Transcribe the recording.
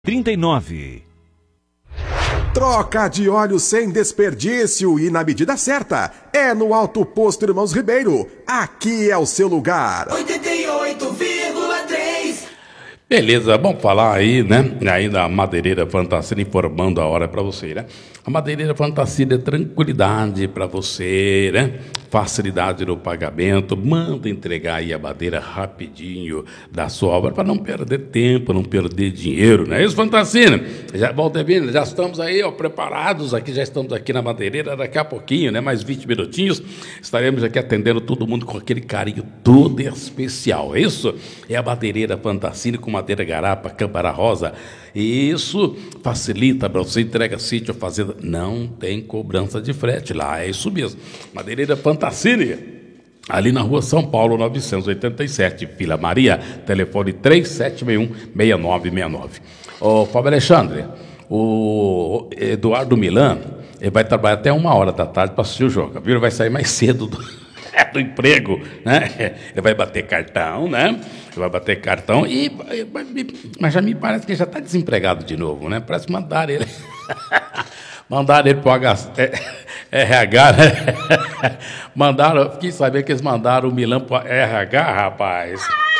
39. Troca de óleo sem desperdício e na medida certa. É no Auto Posto Irmãos Ribeiro. Aqui é o seu lugar. 88,3. Beleza, vamos falar aí, né? Aí da Madeireira Fantasia, informando a hora para você, né? A Madeireira Fantasia é tranquilidade para você, né? Facilidade no pagamento, manda entregar aí a madeira rapidinho da sua obra para não perder tempo, não perder dinheiro, não é isso, Fantasia? Já, Valdemir, já estamos aí, ó, preparados aqui, já estamos aqui na Madeireira, daqui a pouquinho, né? Mais 20 minutinhos, estaremos aqui atendendo todo mundo com aquele carinho todo especial, é isso? É a Madeireira Fantasia com madeira garapa, câmara rosa. Isso facilita para você, entrega sítio, fazenda, não tem cobrança de frete lá, é isso mesmo. Madeireira Fantasia, ali na rua São Paulo 987, Vila Maria, telefone 3761-6969. Ô Fábio Alexandre, o Eduardo Milan, ele vai trabalhar até 1h da tarde para assistir o jogo, viu? Ele vai sair mais cedo do emprego, né? Ele vai bater cartão, né? Ele vai bater cartão mas já me parece que ele já está desempregado de novo, né? Parece que mandaram ele para o RH, né? Fiquei sabendo que eles mandaram o Milan para o RH, rapaz.